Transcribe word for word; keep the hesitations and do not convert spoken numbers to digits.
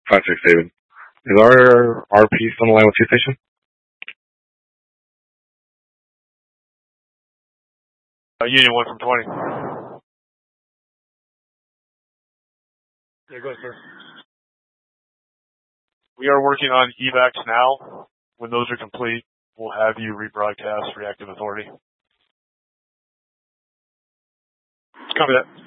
five six David. Is our R P still on the line with T Station? Uh, Union one from twenty. Yeah, go ahead, sir. We are working on evacs now. When those are complete, we'll have you rebroadcast Reactive Authority. Copy that.